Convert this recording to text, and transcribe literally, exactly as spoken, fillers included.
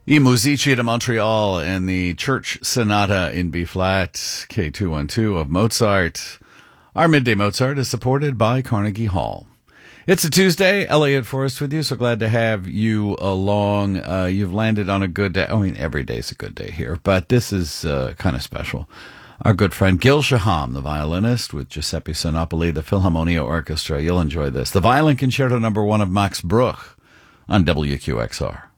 I Musici de Montreal and the Church Sonata in B-flat, K two twelve of Mozart. Our Midday Mozart is supported by Carnegie Hall. It's a Tuesday. Elliot Forrest with you. So glad to have you along. Uh, you've landed on a good day. I mean, every day's a good day here, but this is uh, kind of special. Our good friend Gil Shaham, the violinist, with Giuseppe Sonopoli, the Philharmonia Orchestra. You'll enjoy this. The Violin Concerto Number One of Max Bruch on W Q X R.